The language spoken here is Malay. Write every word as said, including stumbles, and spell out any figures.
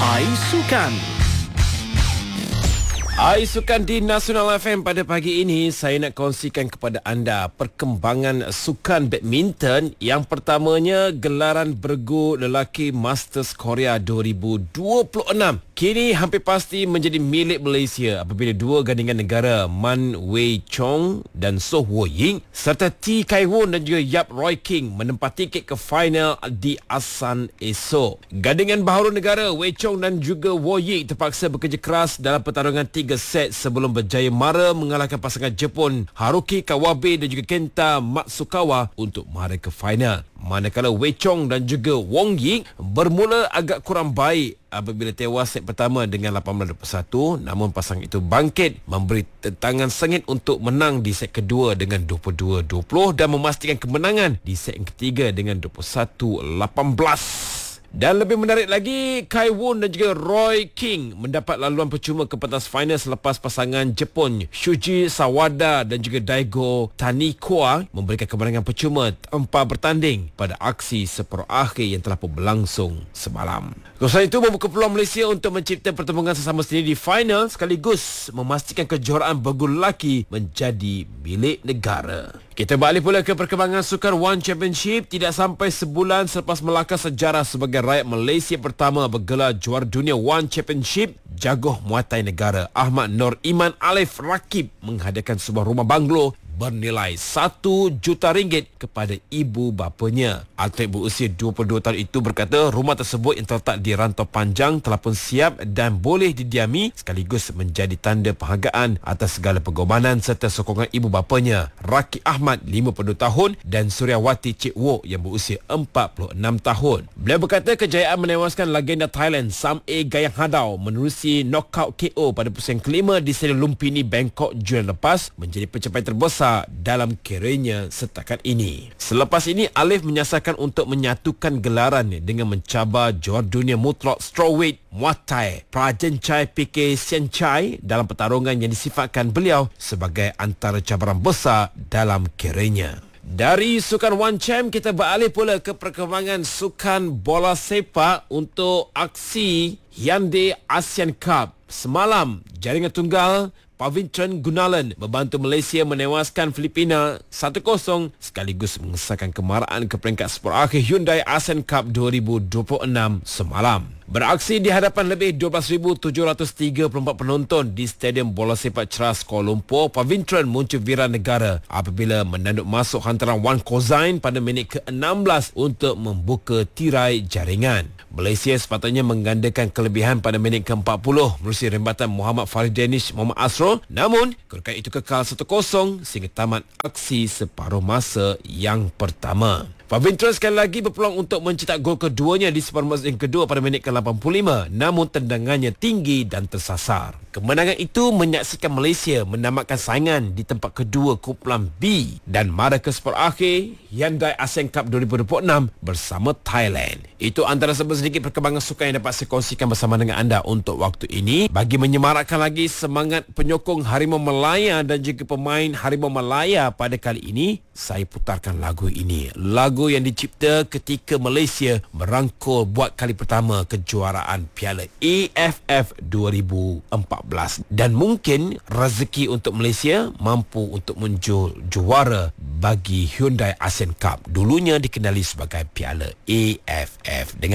Aisukan Aisukan di Nasional F M pada pagi ini, saya nak kongsikan kepada anda perkembangan sukan badminton. Yang pertamanya, gelaran bergu lelaki Masters Korea dua ribu dua puluh enam kini hampir pasti menjadi milik Malaysia apabila dua gandingan negara Man Wei Chong dan Soh Wo Ying serta T Kai Woon dan juga Yap Roy King menempati tiket ke final di Asan esok. Gandingan baharu negara Wei Chong dan juga Wo Ying terpaksa bekerja keras dalam pertarungan tiga set sebelum berjaya mara mengalahkan pasangan Jepun Haruki Kawabe dan juga Kenta Matsukawa untuk mara ke final. Manakala Wei Chong dan juga Wong Ying bermula agak kurang baik apabila tewas set pertama dengan lapan belas dua puluh satu, namun pasangan itu bangkit memberi tentangan sengit untuk menang di set kedua dengan dua puluh dua dua puluh dan memastikan kemenangan di set yang ketiga dengan dua puluh satu lapan belas. Dan lebih menarik lagi, Kai Woon dan juga Roy King mendapat laluan percuma ke pentas final selepas pasangan Jepun Shuji Sawada dan juga Daigo Tanikawa memberikan kemenangan percuma tanpa bertanding pada aksi separuh akhir yang telah pun berlangsung semalam. Keputusan itu membuka peluang Malaysia untuk mencipta pertembungan sesama sendiri di final sekaligus memastikan kejuaraan bergu lelaki menjadi milik negara. Kita balik pula ke perkembangan Sukan One Championship. Tidak sampai sebulan selepas melangkah sejarah sebagai rakyat Malaysia pertama bergelar juara dunia One Championship, jagoh Muay Thai negara Ahmad Nur Iman Alif Rakib menghadiahkan sebuah rumah banglo bernilai satu juta ringgit kepada ibu bapanya. Atlet berusia dua puluh dua tahun itu berkata rumah tersebut yang terletak di rantau panjang telah pun siap dan boleh didiami sekaligus menjadi tanda penghargaan atas segala pengorbanan serta sokongan ibu bapanya Rakib Ahmad lima puluh dua tahun dan Suryawati Cik Wo yang berusia empat puluh enam tahun. Beliau berkata kejayaan menewaskan legenda Thailand Sam A Gayang Hadau menerusi knockout K O pada pusingan kelima di Stadium Lumpini Bangkok Jun lepas menjadi pencapaian terbesar dalam kerjanya setakat ini. Selepas ini, Alif menyasarkan untuk menyatukan gelaran dengan mencabar juara dunia mutlak strawweight Muay Thai Prajencai P K Sianchai dalam pertarungan yang disifatkan beliau sebagai antara cabaran besar dalam kerjanya. Dari Sukan One Champ, kita beralih pula ke perkembangan Sukan Bola Sepak untuk aksi Hyundai ASEAN Cup. Semalam, jaringan tunggal Pavitran Gunalan membantu Malaysia menewaskan Filipina satu kosong sekaligus mengesahkan kemarahan ke peringkat separuh akhir Hyundai ASEAN Cup dua ribu dua puluh enam semalam. Beraksi di hadapan lebih dua belas ribu tujuh ratus tiga puluh empat penonton di Stadium Bola Sepak Ceras Kuala Lumpur, Pavitran muncul viral negara apabila menanduk masuk hantaran Wan Kozain pada minit ke enam belas untuk membuka tirai jaringan. Malaysia sepatutnya menggandakan kelebihan pada minit ke empat puluh melalui rembatan Muhammad Farid Danish Muhammad Asrul, namun kedudukan itu kekal satu kosong sehingga tamat aksi separuh masa yang pertama. Pavitran sekali lagi berpeluang untuk mencetak gol keduanya di separuh masa yang kedua pada minit ke lapan puluh lima, namun tendangannya tinggi dan tersasar. Kemenangan itu menyaksikan Malaysia menamatkan saingan di tempat kedua kumpulan B dan mara ke separuh akhir Hyundai ASEAN Cup dua ribu dua puluh enam bersama Thailand. Itu antara sedikit perkembangan sukan yang dapat saya kongsikan bersama dengan anda untuk waktu ini. Bagi menyemarakkan lagi semangat penyokong Harimau Malaya dan juga pemain Harimau Malaya pada kali ini, saya putarkan lagu ini. Lagu yang dicipta ketika Malaysia merangkul buat kali pertama kejuaraan Piala A F F dua ribu empat belas. Dan mungkin rezeki untuk Malaysia mampu untuk menjual juara bagi Hyundai ASEAN Cup, dulunya dikenali sebagai Piala A F F. Dengan